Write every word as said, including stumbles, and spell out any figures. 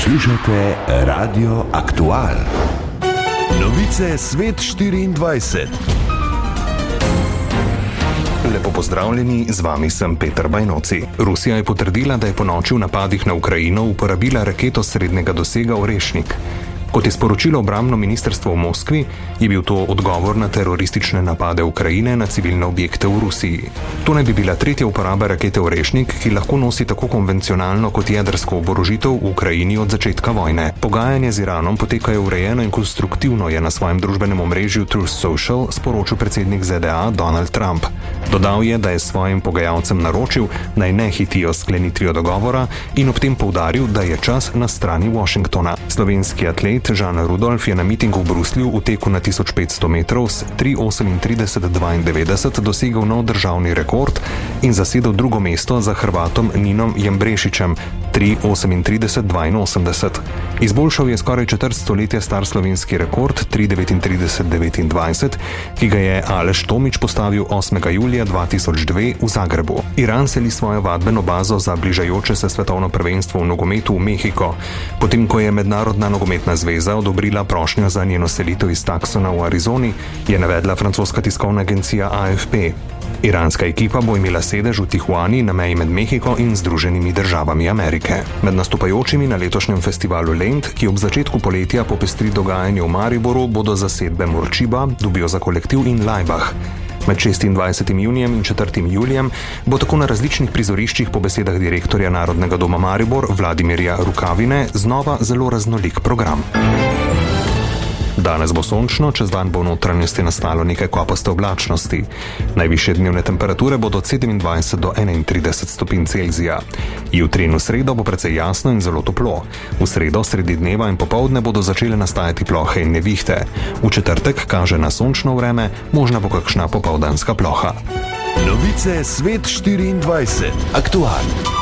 Poslušate Radio Aktual. Novice Svet štiriindvajset. Lepo pozdravljeni, z vami sem Peter Bajnoci. Rusija je potrdila, da je po noči v napadih na Ukrajino uporabila raketo srednjega dosega Orešnik. Kot je sporočilo obrambno ministrstvo v Moskvi, je bil to odgovor na teroristične napade Ukrajine na civilne objekte v Rusiji. To naj bi bila tretja uporaba rakete Orešnik, ki lahko nosi tako konvencionalno kot jedrsko oborožitev v Ukrajini od začetka vojne. Pogajanja z Iranom potekajo urejeno in konstruktivno, je na svojem družbenem omrežju Truth Social sporočil predsednik Z D A Donald Trump. Dodal je, da je svojim pogajalcem naročil, naj ne hitijo s sklenitvijo dogovora in ob tem poudaril, da je čas na strani Washingtona. Slovenski atlet Žan Rudolf je na mitingu v Bruslju v teku na tisoč petsto metrov s tri osemintrideset dvaindevetdeset dosegel nov državni rekord in zasedel drugo mesto za Hrvatom Ninom Jambrešićem tri osemintrideset dvainosemdeset. Izboljšal je skoraj četrt stoletja star slovenski rekord tri devetintrideset devetindvajset, ki ga je Aleš Tomič postavil osmega julija dva tisoč dve v Zagrebu. Iran seli svojo vadbeno bazo za bližajoče se svetovno prvenstvo v nogometu v Mehiko, potem ko je Mednarodna nogometna zveza odobrila prošnjo za njeno selitev iz Tucsona v Arizoni, je navedla francoska tiskovna agencija A F P. Iranska ekipa bo imela sedež v Tijuani na meji med Mehiko in Združenimi državami Amerike. Med nastopajočimi na letošnjem festivalu Lent, ki ob začetku poletja popestri dogajanje v Mariboru, bodo zasedbe Morčiba, Dubijo za kolektiv in Laibach. Med šestindvajsetim junijem in četrtim julijem bo tako na različnih prizoriščih po besedah direktorja Narodnega doma Maribor Vladimirja Rukavine znova zelo raznolik program. Danes bo sončno, čez dan bo v notranjosti nastalo nekaj kopaste oblačnosti. Najvišje dnevne temperature bodo od sedemindvajset do enaintrideset stopinj Celzija. Jutri in v sredo bo precej jasno in zelo toplo. V sredo, sredi dneva in popoldne bodo začele nastajati plohe in nevihte. V četrtek kaže na sončno vreme, možna bo kakšna popoldanska ploha. Novice Svet štiriindvajset. Aktual.